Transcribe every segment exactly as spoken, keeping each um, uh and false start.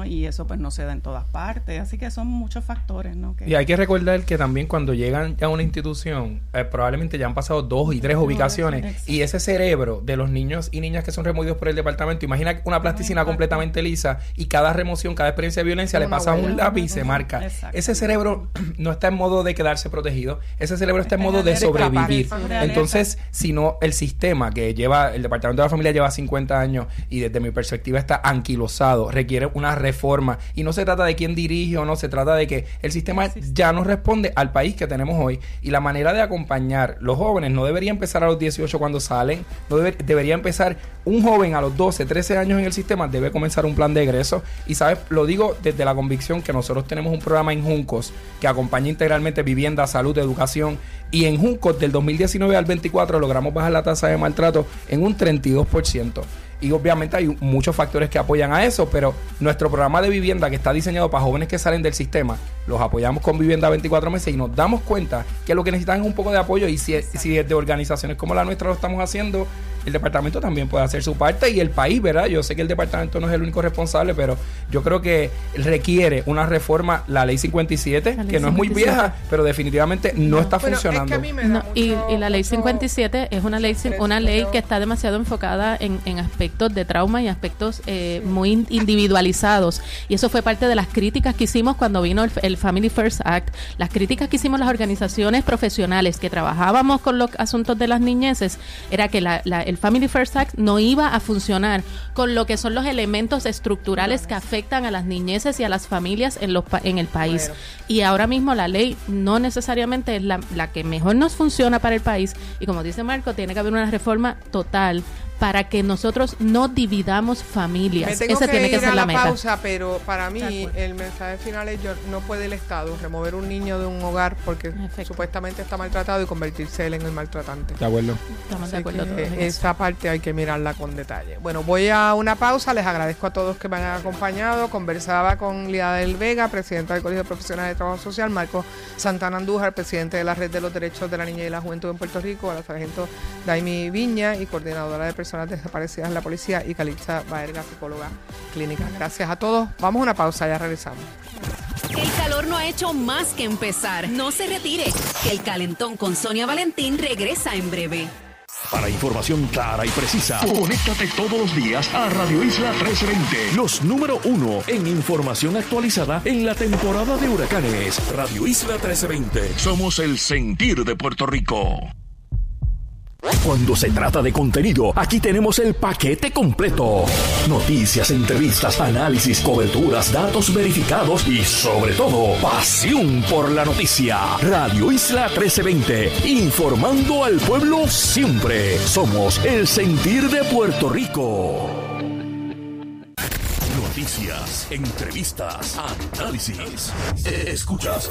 Y eso pues no se da en todas partes, así que son muchos factores, ¿no? Que... Y hay que recordar que también cuando llegan a una institución, eh, probablemente ya han pasado dos y tres ubicaciones, exacto. Y ese cerebro de los niños y niñas que son removidos por el departamento, imagina una plasticina Ay, completamente lisa y cada remoción, cada experiencia de violencia le pasa un lápiz y se marca. Exacto. Ese cerebro no está en modo de quedarse protegido, ese cerebro está en modo de sobrevivir. Entonces, si no, el sistema que lleva, el Departamento de la Familia lleva cincuenta años y desde mi perspectiva está anquilosado, requiere una reforma, y no se trata de quién dirige o no, se trata de que el sistema ya no responde al país que tenemos hoy, y la manera de acompañar los jóvenes no debería empezar a los dieciocho cuando salen, no debe, debería empezar un joven a los doce, trece años en el sistema, debe comenzar un plan de egreso. Y sabes, lo digo desde la convicción que nosotros tenemos un programa en Juncos que acompaña integralmente vivienda, salud, educación, y en Juncos del dos mil diecinueve al veinticuatro logramos bajar la tasa de maltrato en un treinta y dos por ciento. Y obviamente hay muchos factores que apoyan a eso, pero nuestro programa de vivienda, que está diseñado para jóvenes que salen del sistema, los apoyamos con vivienda veinticuatro meses y nos damos cuenta que lo que necesitan es un poco de apoyo, y si, si desde organizaciones como la nuestra lo estamos haciendo, el departamento también puede hacer su parte, y el país, ¿verdad? Yo sé que el departamento no es el único responsable, pero yo creo que requiere una reforma, la ley cincuenta y siete, que no es muy vieja, pero definitivamente no, no está pero funcionando. Es que a mí me da no, mucho, y, y la ley cincuenta y siete es una ley una ley que está demasiado enfocada en, en aspectos de trauma y aspectos eh, sí. muy individualizados, y eso fue parte de las críticas que hicimos cuando vino el, el Family First Act, las críticas que hicimos las organizaciones profesionales que trabajábamos con los asuntos de las niñeces, era que la, la, el Family First Act no iba a funcionar con lo que son los elementos estructurales que afectan a las niñeces y a las familias en los en el país. Bueno. Y ahora mismo la ley no necesariamente es la, la que mejor nos funciona para el país, y como dice Marco, tiene que haber una reforma total para que nosotros no dividamos familias. Me tengo Esa que tiene que ir ser a la la meta. pausa, pero para mí el mensaje final es: yo, no puede el Estado remover un niño de un hogar porque Perfecto. supuestamente está maltratado y convertirse él en el maltratante. De acuerdo. Estamos de acuerdo todos. Esa parte hay que mirarla con detalle. Bueno, voy a una pausa. Les agradezco a todos que me han acompañado. Conversaba con Lida del Vega, presidenta del Colegio de Profesionales de Trabajo Social, Marco Santana Andújar, presidente de la Red de los Derechos de la Niña y la Juventud en Puerto Rico, a la sargento Daimi Viña y coordinadora de personas desaparecidas en la policía, y Calitza Baerga, psicóloga clínica. Gracias a todos. Vamos a una pausa, ya regresamos. El calor no ha hecho más que empezar. No se retire, que el calentón con Sonia Valentín regresa en breve. Para información clara y precisa, conéctate todos los días a Radio Isla trece veinte, los número uno en información actualizada en la temporada de huracanes. Radio Isla trece veinte, somos el sentir de Puerto Rico. Cuando se trata de contenido, aquí tenemos el paquete completo. Noticias, entrevistas, análisis, coberturas, datos verificados y, sobre todo, pasión por la noticia. Radio Isla trece veinte, informando al pueblo siempre. Somos el sentir de Puerto Rico. Noticias, entrevistas, análisis. Escuchas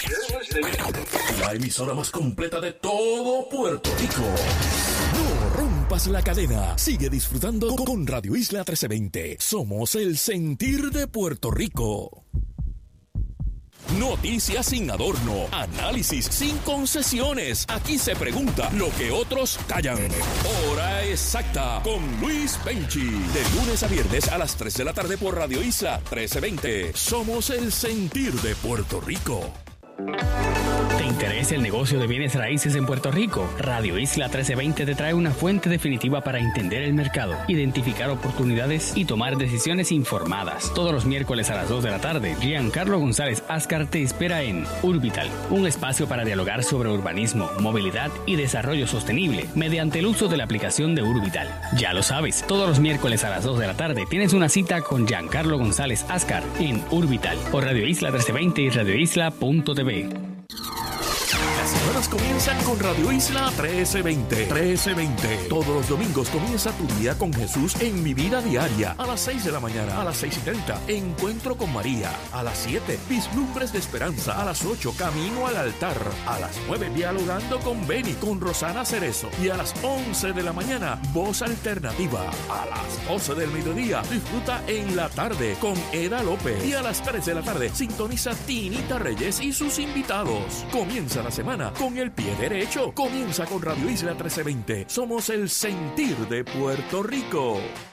la emisora más completa de todo Puerto Rico. No rompas la cadena. Sigue disfrutando con Radio Isla trece veinte. Somos el sentir de Puerto Rico. Noticias sin adorno, análisis sin concesiones. Aquí se pregunta lo que otros callan. Hora exacta con Luis Penchi. De lunes a viernes a las tres de la tarde por Radio Isla trece veinte. Somos el sentir de Puerto Rico. ¿Te interesa el negocio de bienes raíces en Puerto Rico? Radio Isla trece veinte te trae una fuente definitiva para entender el mercado, identificar oportunidades y tomar decisiones informadas. Todos los miércoles a las dos de la tarde, Giancarlo González Ascar te espera en Urbital, un espacio para dialogar sobre urbanismo, movilidad y desarrollo sostenible mediante el uso de la aplicación de Urbital. Ya lo sabes, todos los miércoles a las dos de la tarde tienes una cita con Giancarlo González Ascar en Urbital por Radio Isla trece veinte y radio isla punto t v. Las semanas comienzan con Radio Isla trece veinte. trece veinte. Todos los domingos comienza tu día con Jesús en Mi Vida Diaria. A las seis de la mañana, a las seis y treinta, Encuentro con María. A las siete, Vislumbres de Esperanza. A las ocho, Camino al Altar. A las nueve, Dialogando con Beni, con Rosana Cerezo. Y a las once de la mañana, Voz Alternativa. A las doce del mediodía, disfruta En la Tarde con Eda López. Y a las tres de la tarde, sintoniza Tinita Reyes y sus invitados. Comienza la semana con el pie derecho. Comienza con Radio Isla trece veinte. Somos el sentir de Puerto Rico.